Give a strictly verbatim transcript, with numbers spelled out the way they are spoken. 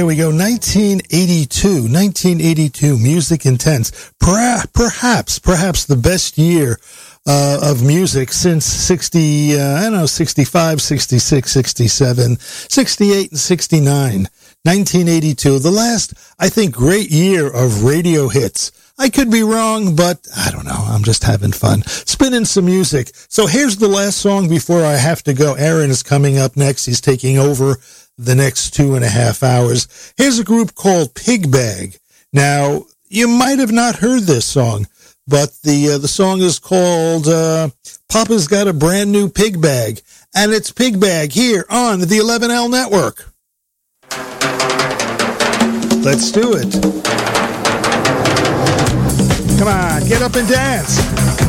Here we go, nineteen eighty-two, nineteen eighty-two, Music Intense. Perhaps, perhaps, perhaps the best year uh, of music since sixty, uh, I don't know, sixty-five, sixty-six, sixty-seven, sixty-eight, and sixty-nine. nineteen eighty-two, the last, I think, great year of radio hits. I could be wrong, but I don't know. I'm just having fun. Spinning some music. So here's the last song before I have to go. Aaron is coming up next. He's taking over the next two and a half hours. Here's a group called Pig Bag. Now, you might have not heard this song, but the uh, the song is called uh, Papa's Got a Brand New Pig Bag, and it's Pig Bag here on the eleven L Network. Let's do it. Come on, get up and dance.